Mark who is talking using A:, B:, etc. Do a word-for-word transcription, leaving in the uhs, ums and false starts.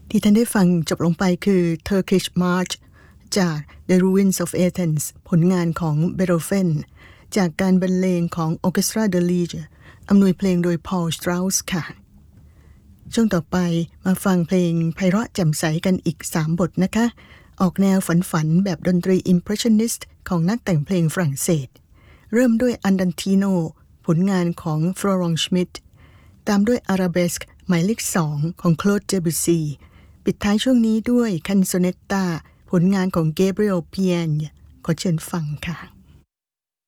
A: ที่ท่านได้ฟังจบลงไปคือ Turkish March จาก The Ruins of Athens ผลงานของเบโธเฟนจากการบรรเลงของ Orchestra de Liege อำนวยเพลงโดย Paul Strauss ค่ะช่วงต่อไปมาฟังเพลงไพเราะแจ่มใสกันอีกสามบทนะคะออกแนวฝันๆแบบดนตรี Impressionist ของนักแต่งเพลงฝรั่งเศสเริ่มด้วย Andantino ผลงานของ Florent Schmitt ตามด้วย Arabesque หมายเลขสองของ Claude Debussy ปิดท้ายช่วงนี้ด้วย Canzonetta ผลงานของ Gabriel Piana ขอเชิญฟังค่ะ